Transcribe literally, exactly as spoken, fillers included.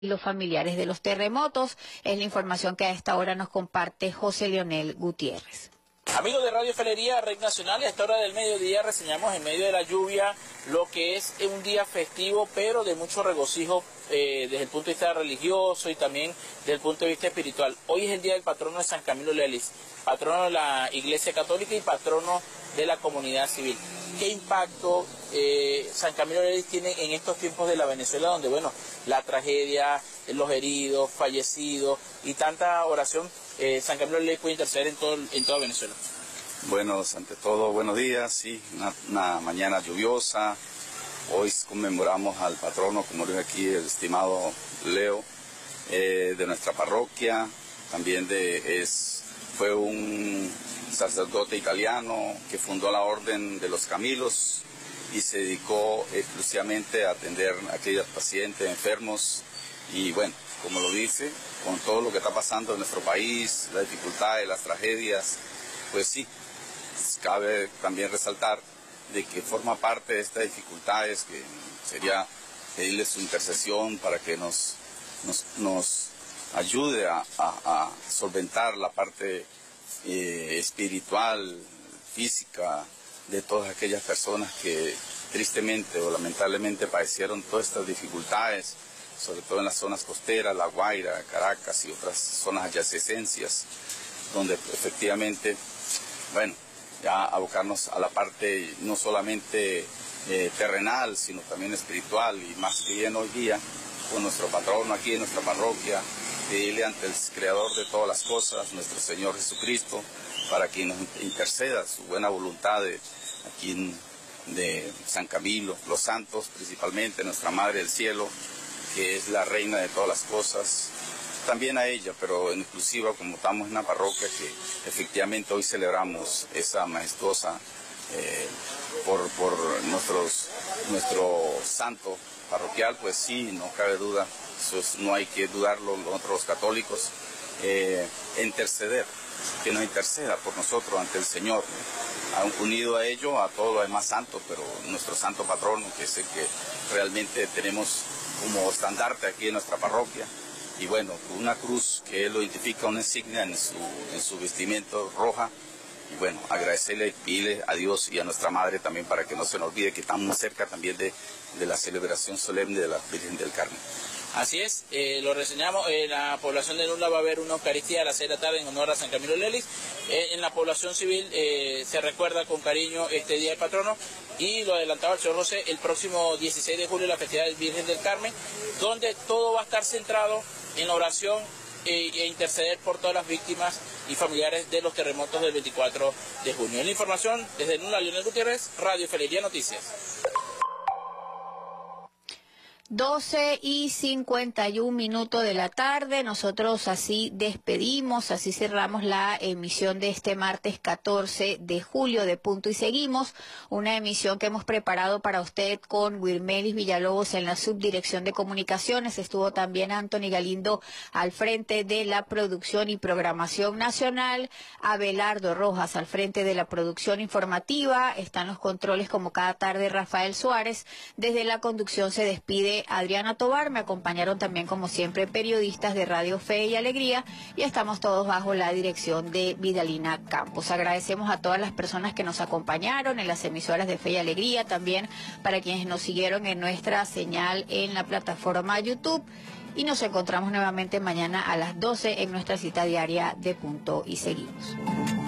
los familiares de los terremotos. Es la información que a esta hora nos comparte José Leonel Gutiérrez. Amigos de Radio Fe Red Nacional, a esta hora del mediodía reseñamos en medio de la lluvia lo que es un día festivo, pero de mucho regocijo eh, desde el punto de vista religioso y también desde el punto de vista espiritual. Hoy es el día del patrono de San Camilo Lelis, patrono de la Iglesia Católica y patrono de la comunidad civil. ¿Qué impacto eh, San Camilo Lelis tiene en estos tiempos de la Venezuela, donde, bueno, la tragedia, los heridos, fallecidos y tanta oración, eh, San Camilo Lelis puede interceder en, todo, en toda Venezuela? Bueno, ante todo, buenos días, sí, una, una mañana lluviosa. Hoy conmemoramos al patrono, como dijo aquí el estimado Leo, eh, de nuestra parroquia. También de, es, fue un sacerdote italiano que fundó la Orden de los Camilos y se dedicó exclusivamente a atender a aquellos pacientes enfermos. Y bueno, como lo dice, con todo lo que está pasando en nuestro país, las dificultades, las tragedias, pues sí, cabe también resaltar de que forma parte de estas dificultades, que sería pedirle su intercesión para que nos, nos, nos ayude a, a, a solventar la parte eh, espiritual, física, de todas aquellas personas que tristemente o lamentablemente padecieron todas estas dificultades, sobre todo en las zonas costeras, La Guaira, Caracas y otras zonas adyacencias, donde efectivamente, bueno, ya abocarnos a la parte no solamente eh, terrenal, sino también espiritual, y más que bien hoy día, con nuestro patrono aquí en nuestra parroquia, pedirle ante el Creador de todas las cosas, nuestro Señor Jesucristo, para que nos interceda su buena voluntad de, aquí en, de San Camilo, los santos principalmente, nuestra Madre del Cielo, que es la reina de todas las cosas, también a ella, pero en exclusiva, como estamos en una parroquia que efectivamente hoy celebramos esa majestuosa eh, por, por nuestros, nuestro santo parroquial, pues sí, no cabe duda, eso es, no hay que dudarlo nosotros los católicos, eh, interceder, que nos interceda por nosotros ante el Señor, ¿no? Unido a ello a todos los demás santos, pero nuestro santo patrono, que es el que realmente tenemos como estandarte aquí en nuestra parroquia. Y bueno, una cruz que él lo identifica, una insignia en su, en su vestimento roja. Y bueno, agradecerle y pedirle a Dios y a nuestra Madre también para que no se nos olvide que estamos cerca también de, de la celebración solemne de la Virgen del Carmen. Así es, eh, lo reseñamos, en la población de Nula va a haber una Eucaristía a las seis de la tarde en honor a San Camilo Lelis. Eh, en la población civil eh, se recuerda con cariño este Día del Patrono, y lo adelantaba el señor José, el próximo dieciséis de julio la festividad del Virgen del Carmen, donde todo va a estar centrado en la oración e, e interceder por todas las víctimas y familiares de los terremotos del veinticuatro de junio. En la información, desde Nula, Leonel Gutiérrez, Radio Fe Noticias. doce y cincuenta y un minutos de la tarde, nosotros así despedimos, así cerramos la emisión de este martes catorce de julio de Punto y Seguimos, una emisión que hemos preparado para usted con Wilmelis Villalobos en la subdirección de comunicaciones. Estuvo también Anthony Galindo al frente de la producción y programación nacional, Abelardo Rojas al frente de la producción informativa, están los controles como cada tarde Rafael Suárez. Desde la conducción se despide Adriana Tobar, me acompañaron también como siempre periodistas de Radio Fe y Alegría, y estamos todos bajo la dirección de Vidalina Campos. Agradecemos a todas las personas que nos acompañaron en las emisoras de Fe y Alegría, también para quienes nos siguieron en nuestra señal en la plataforma YouTube, y nos encontramos nuevamente mañana a las doce en nuestra cita diaria de Punto y Seguimos.